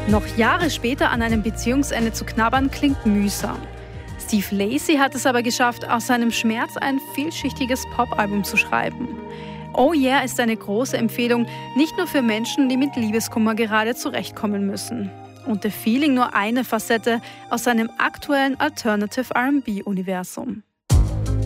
Noch Jahre später an einem Beziehungsende zu knabbern, klingt mühsam. Steve Lacy hat es aber geschafft, aus seinem Schmerz ein vielschichtiges Popalbum zu schreiben. Oh Yeah ist eine große Empfehlung, nicht nur für Menschen, die mit Liebeskummer gerade zurechtkommen müssen. Und The Feeling nur eine Facette aus seinem aktuellen Alternative R&B-Universum.